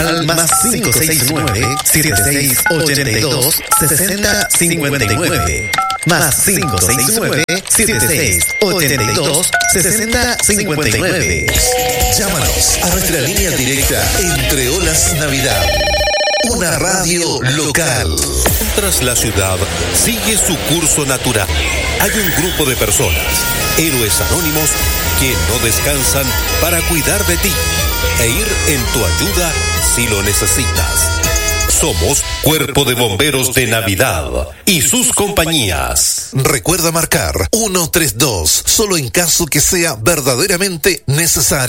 al más 569-7682-6059. Más 569-7682-6059. Llámanos a nuestra línea directa Entre Olas Navidad. Una radio local. Mientras la ciudad sigue su curso natural, hay un grupo de personas, héroes anónimos, que no descansan para cuidar de ti e ir en tu ayuda si lo necesitas. Somos Cuerpo de Bomberos de Navidad y sus compañías. Recuerda marcar 132, solo en caso que sea verdaderamente necesario.